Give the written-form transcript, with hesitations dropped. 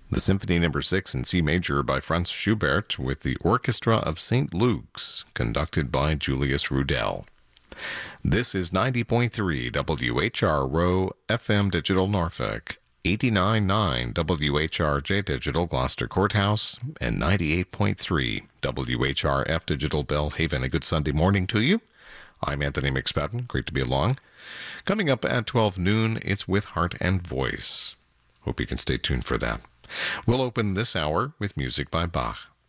The Symphony No. 6 in C major by Franz Schubert with the Orchestra of St. Luke's, conducted by Julius Rudel. This is 90.3 WHRO FM Digital Norfolk, 89.9 WHRJ Digital Gloucester Courthouse, and 98.3 WHRF Digital Bellhaven. A good Sunday morning to you. I'm Anthony McSpadden. Great to be along. Coming up at 12 noon, it's With Heart and Voice. Hope you can stay tuned for that. We'll open this hour with music by Bach.